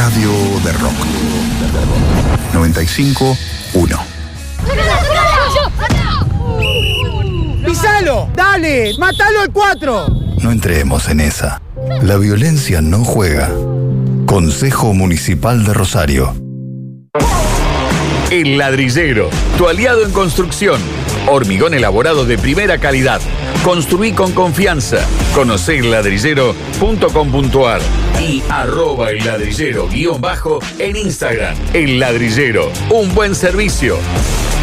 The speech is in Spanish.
radio de rock. 95.1. ¡Pisalo! ¡Dale! ¡Mátalo al 4! No entremos en esa. La violencia no juega. Consejo Municipal de Rosario. El Ladrillero, tu aliado en construcción. Hormigón elaborado de primera calidad. Construí con confianza. Conocé elladrillero.com.ar y @elladrillero_ en Instagram. El Ladrillero, un buen servicio.